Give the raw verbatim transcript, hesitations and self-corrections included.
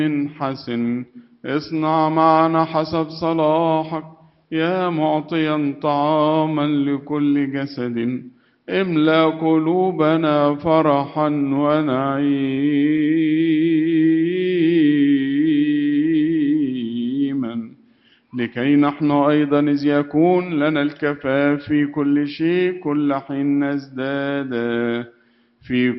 حسن اصنع معنا حسب صلاحك يا معطيا طعاما لكل جسد، املأ قلوبنا فرحا ونعيما، لكي نحن أيضا إذ يكون لنا الكفاف في كل شيء كل حين نزداد في